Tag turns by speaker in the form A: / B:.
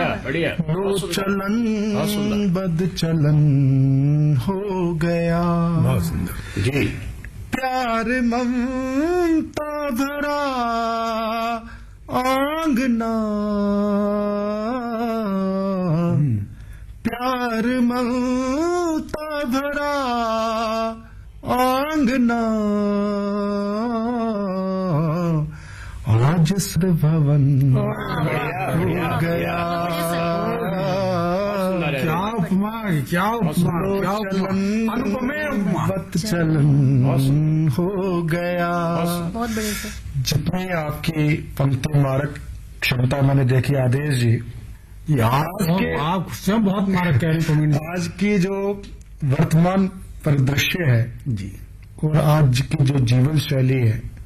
A: बढ़िया।
B: लो चलन बद चलन हो गया।
C: बहुत सुंदर
A: जी।
B: प्यार ममता भरा आंगना, प्यार ममता भरा आंगना, आज भवन हो गया।
C: क्या उपमा, क्या उपमा, क्या अनुपमेय उपमा।
B: बत चलन हो गया।
D: बहुत बढ़िया सर।
B: जितनी आपकी पंक्ति मारक क्षमता मैंने देखी आदेश जी,
C: आप सब बहुत मारक कह रहे हैं।
B: आज की जो वर्तमान परिदृश्य है
C: जी
B: और आज की जो जीवन शैली है,